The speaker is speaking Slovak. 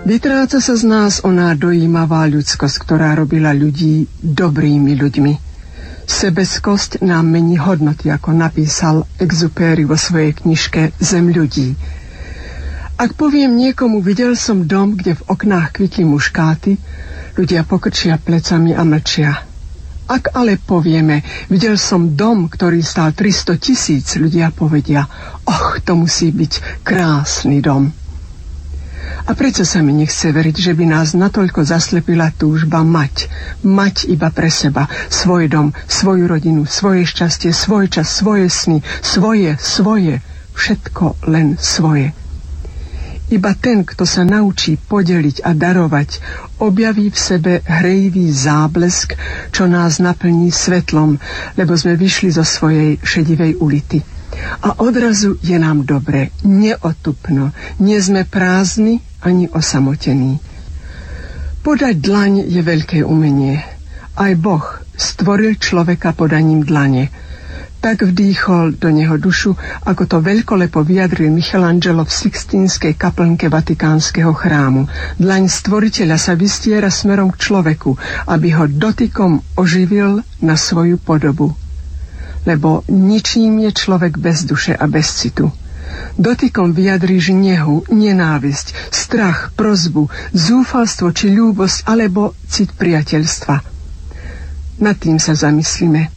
Vytráca sa z nás oná dojímavá ľudskosť, ktorá robila ľudí dobrými ľuďmi. Sebeskosť nám mení hodnoty, ako napísal Exupéry vo svojej knižke Zem ľudí. Ak poviem niekomu, videl som dom, kde v oknách kvitli muškáty, ľudia pokrčia plecami a mlčia. Ak ale povieme, videl som dom, ktorý stál 300 000, ľudia povedia, to musí byť krásny dom. A prečo sa mi nechce veriť, že by nás natoľko zaslepila túžba mať iba pre seba, svoj dom, svoju rodinu, svoje šťastie, svoj čas, svoje sny, svoje, všetko len svoje. Iba ten, kto sa naučí podeliť a darovať, objaví v sebe hrejivý záblesk, čo nás naplní svetlom, lebo sme vyšli zo svojej šedivej ulity. A odrazu je nám dobre, neotupno, nie sme prázdni ani osamotení. Podať dlaň je veľké umenie. Aj Boh stvoril človeka podaním dlane. Tak vdýchol do neho dušu, ako to veľkolepo vyjadril Michelangelo v Sixtínskej kaplnke Vatikánskeho chrámu. Dlaň stvoriteľa sa vystiera smerom k človeku, aby ho dotykom oživil na svoju podobu. Lebo ničím je človek bez duše a bez citu. Dotykom vyjadríš nehu, nenávisť, strach, prosbu, zúfalstvo či ľúbosť alebo cit priateľstva. Nad tým sa zamyslíme.